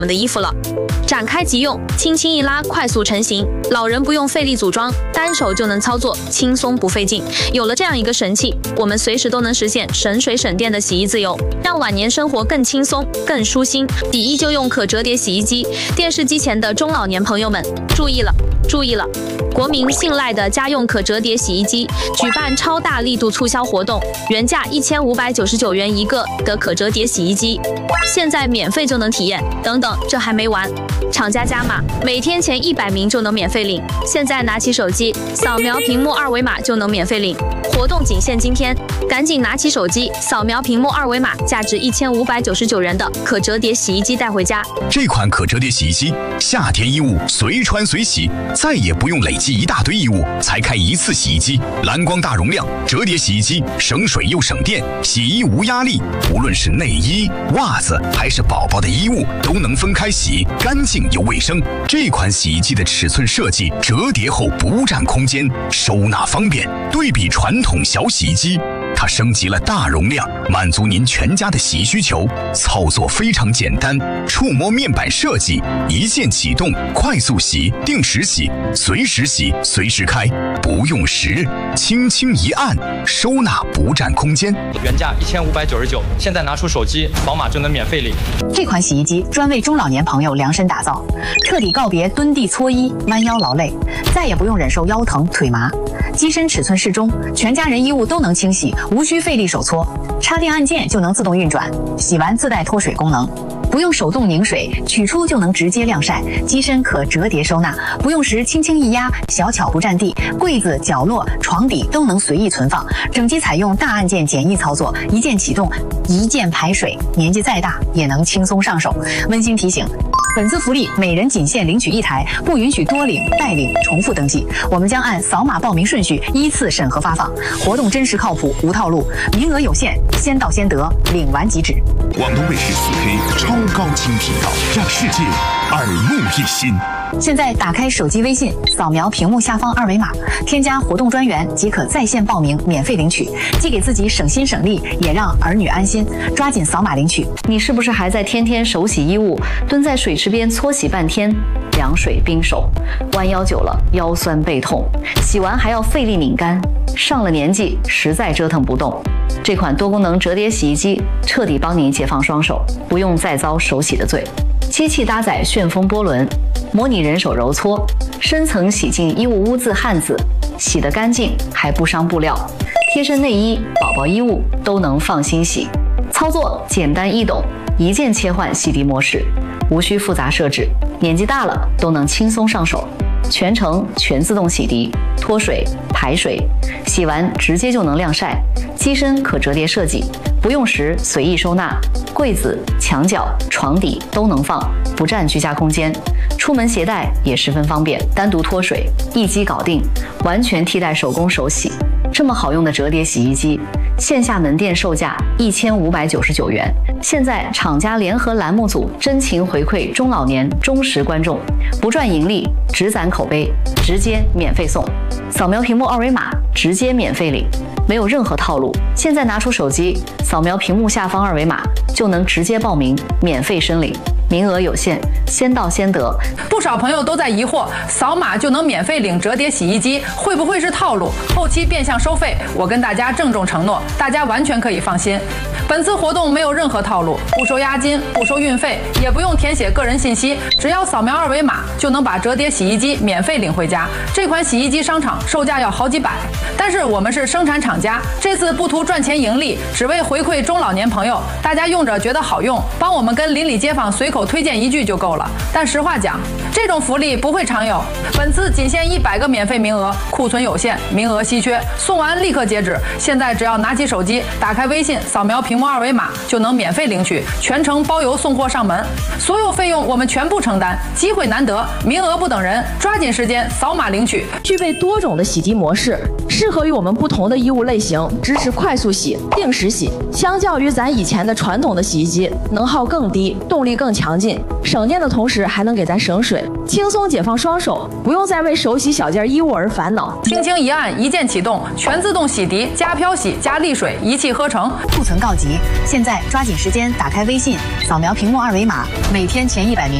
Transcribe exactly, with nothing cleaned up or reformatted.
们的衣服了。展开即用，轻轻一拉，快速成型。老人不用费力组装，单手就能操作，轻松不费劲。有了这样一个神器，我们随时都能实现省水省电的洗衣自由，让晚年生活更轻松、更舒心。洗衣就用可折叠洗衣机。电视机前的中老年朋友们，注意了，注意了！国民信赖的家用可折叠洗衣机举办超大力度促销活动，原价一千五百九十九元一个的可折叠洗衣机，现在免费就能体验。等等，这还没完，厂家加码，每天前一百名就能免费领。现在拿起手机，扫描屏幕二维码就能免费领。活动仅限今天，赶紧拿起手机，扫描屏幕二维码，价值一千五百九十九元的可折叠洗衣机带回家。 这款可折叠洗衣机，夏天衣物随穿随洗，再也不用累积一大堆衣物才开一次洗衣机。蓝光大容量折叠洗衣机，省水又省电，洗衣无压力。无论是内衣、袜子还是宝宝的衣物，都能分开洗，干净又卫生。这款洗衣机的尺寸设计，折叠后不占空间，收纳方便。对比传统小洗衣机，它升级了大容量，满足您全家的洗衣需求。操作非常简单，触摸面板设计，一键启动，快速洗、定时洗、随时洗、随时开，不用时，轻轻一按，收纳不占空间。 原价一千五百九十九，现在拿出手机扫码就能免费领。 这款洗衣机专为中老年朋友量身打造，彻底告别蹲地搓衣、弯腰劳累，再也不用忍受腰疼腿麻。机身尺寸适中，全家人衣物都能清洗，无需费力手搓，插电按键就能自动运转，洗完自带脱水功能。不用手动拧水，取出就能直接晾晒。机身可折叠收纳，不用时轻轻一压，小巧不占地，柜子、角落、床底都能随意存放。整机采用大按键简易操作，一键启动，一键排水，年纪再大也能轻松上手。温馨提醒，本次福利每人仅限领取一台，不允许多领、代领、重复登记。我们将按扫码报名顺序依次审核发放，活动真实靠谱，无套路，名额有限，先到先得，领完即止。 广东卫视四 K 超高清频道，让世界耳目一新。 现在打开手机微信，扫描屏幕下方二维码，添加活动专员即可在线报名，免费领取，既给自己省心省力，也让儿女安心。抓紧扫码领取。 你是不是还在天天手洗衣物，蹲在水池边搓洗半天，凉水冰手，弯腰久了腰酸背痛，洗完还要费力拧干，上了年纪实在折腾不动。这款多功能折叠洗衣机彻底帮您解放双手，不用再遭手洗的罪。机器搭载旋风波轮，模拟人手揉搓，深层洗净衣物污渍汗渍，洗得干净还不伤布料。贴身内衣、宝宝衣物都能放心洗。操作简单易懂，一键切换洗涤模式，无需复杂设置，年纪大了都能轻松上手。全程全自动洗涤、脱水、排水，洗完直接就能晾晒。机身可折叠设计，不用时随意收纳，柜子、墙角、床底都能放，不占居家空间。出门携带也十分方便，单独脱水，一机搞定，完全替代手工手洗。这么好用的折叠洗衣机，线下门店售价一千五百九十九元，现在厂家联合栏目组真情回馈中老年忠实观众，不赚盈利，只攒口碑，直接免费送。扫描屏幕二维码，直接免费领，没有任何套路。现在拿出手机，扫描屏幕下方二维码，就能直接报名，免费申领。名额有限，先到先得。 不少朋友都在疑惑，扫码就能免费领折叠洗衣机，会不会是套路？后期变相收费？我跟大家郑重承诺，大家完全可以放心。本次活动没有任何套路，不收押金，不收运费，也不用填写个人信息，只要扫描二维码就能把折叠洗衣机免费领回家。这款洗衣机商场售价要好几百，但是我们是生产厂家，这次不图赚钱盈利，只为回馈中老年朋友，大家用着觉得好用，帮我们跟邻里街坊随口推荐一句就够了。但实话讲，这种福利不会常有，本次仅限一百个免费名额，库存有限，名额稀缺，送完立刻截止。现在只要拿起手机，打开微信，扫描屏幕二维码就能免费领取，全程包邮送货上门，所有费用我们全部承担。机会难得，名额不等人，抓紧时间扫码领取。 具备多种的洗涤模式，适合于我们不同的衣物类型，支持快速洗、定时洗。相较于咱以前的传统的洗衣机，能耗更低，动力更强。 强劲，省电的同时还能给咱省水，轻松解放双手，不用再为手洗小件衣物而烦恼。 轻轻一按，一键启动，全自动洗涤加漂洗加沥水，一气呵成。 库存告急，现在抓紧时间打开微信，扫描屏幕二维码，每天前一百名